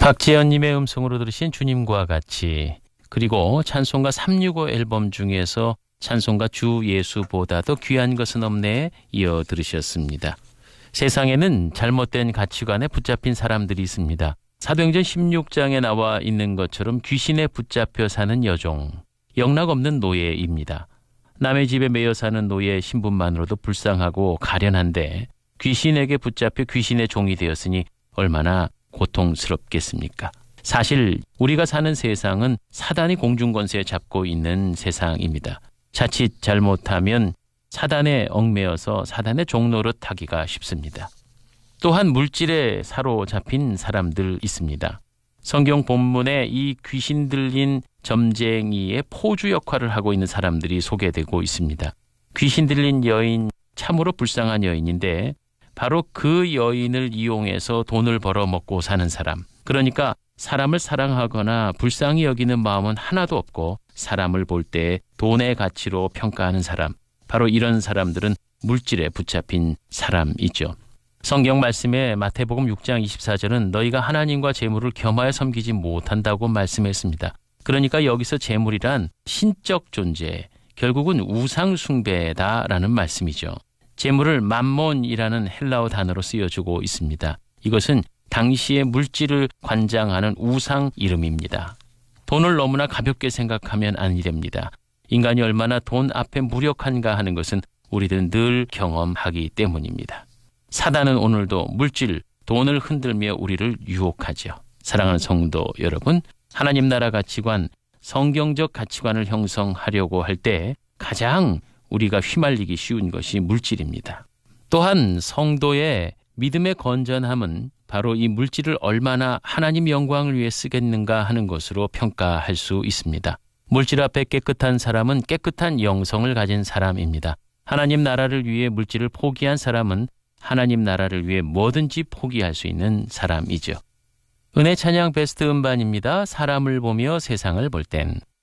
박지연님의 음성으로 들으신 주님과 같이, 그리고 찬송가 365 앨범 중에서 찬송가 주 예수보다도 귀한 것은 없네 이어 들으셨습니다. 세상에는 잘못된 가치관에 붙잡힌 사람들이 있습니다. 사도행전 16장에 나와 있는 것처럼 귀신에 붙잡혀 사는 여종, 영락 없는 노예입니다. 남의 집에 매여 사는 노예 신분만으로도 불쌍하고 가련한데 귀신에게 붙잡혀 귀신의 종이 되었으니 얼마나 고통스럽겠습니까? 사실 우리가 사는 세상은 사단이 공중권세에 잡고 있는 세상입니다. 자칫 잘못하면 사단에 얽매여서 사단의 종노릇 하기가 쉽습니다. 또한 물질에 사로잡힌 사람들 있습니다. 성경 본문에 이 귀신 들린 점쟁이의 포주 역할을 하고 있는 사람들이 소개되고 있습니다. 귀신 들린 여인, 참으로 불쌍한 여인인데 바로 그 여인을 이용해서 돈을 벌어 먹고 사는 사람, 그러니까 사람을 사랑하거나 불쌍히 여기는 마음은 하나도 없고 사람을 볼 때 돈의 가치로 평가하는 사람, 바로 이런 사람들은 물질에 붙잡힌 사람이죠. 성경 말씀에 마태복음 6장 24절은 너희가 하나님과 재물을 겸하여 섬기지 못한다고 말씀했습니다. 그러니까 여기서 재물이란 신적 존재, 결국은 우상 숭배다라는 말씀이죠. 재물을 맘몬이라는 헬라어 단어로 쓰여주고 있습니다. 이것은 당시의 물질을 관장하는 우상 이름입니다. 돈을 너무나 가볍게 생각하면 아니 됩니다. 인간이 얼마나 돈 앞에 무력한가 하는 것은 우리들은 늘 경험하기 때문입니다. 사단은 오늘도 물질, 돈을 흔들며 우리를 유혹하죠. 사랑하는 성도 여러분, 하나님 나라 가치관, 성경적 가치관을 형성하려고 할 때 가장 우리가 휘말리기 쉬운 것이 물질입니다. 또한 성도의 믿음의 건전함은 바로 이 물질을 얼마나 하나님 영광을 위해 쓰겠는가 하는 것으로 평가할 수 있습니다. 물질 앞에 깨끗한 사람은 깨끗한 영성을 가진 사람입니다. 하나님 나라를 위해 물질을 포기한 사람은 하나님 나라를 위해 뭐든지 포기할 수 있는 사람이죠. 은혜 찬양 베스트 음반입니다. 사람을 보며 세상을 볼 땐.